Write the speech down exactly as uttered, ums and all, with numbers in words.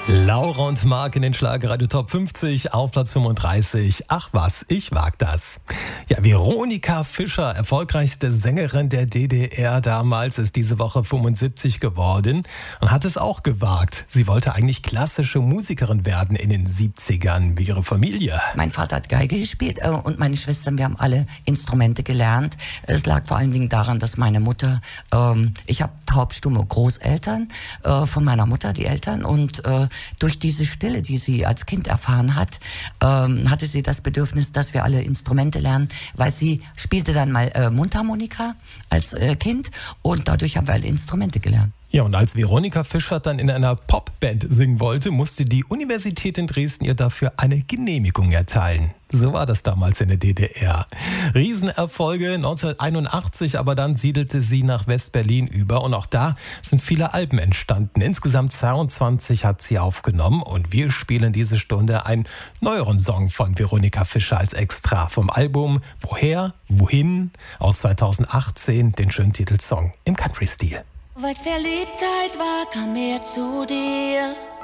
Laura und Marc in den Schlagerradio Top fünfzig auf Platz fünfunddreißig. Ach was, ich wag das. Ja, Veronika Fischer, erfolgreichste Sängerin der D D R damals, ist diese Woche fünfundsiebzig geworden und hat es auch gewagt. Sie wollte eigentlich klassische Musikerin werden in den siebzigern, wie ihre Familie. Mein Vater hat Geige gespielt äh, und meine Schwestern, wir haben alle Instrumente gelernt. Es lag vor allen Dingen daran, dass meine Mutter, ähm, ich habe taubstumme Großeltern äh, von meiner Mutter, die Eltern, und äh, durch diese Stille, die sie als Kind erfahren hat, ähm, hatte sie das Bedürfnis, dass wir alle Instrumente lernen, weil sie spielte dann mal äh, Mundharmonika als äh, Kind und dadurch haben wir alle Instrumente gelernt. Ja, und als Veronika Fischer dann in einer Popband singen wollte, musste die Universität in Dresden ihr dafür eine Genehmigung erteilen. So war das damals in der D D R. Riesenerfolge neunzehnhunderteinundachtzig, aber dann siedelte sie nach West-Berlin über und auch da sind viele Alben entstanden. Insgesamt zweiundzwanzig hat sie aufgenommen und wir spielen diese Stunde einen neueren Song von Veronika Fischer als Extra vom Album Woher, Wohin aus zweitausendachtzehn, den schönen Titelsong im Country-Stil. Weil's Verliebtheit war, kam er zu dir.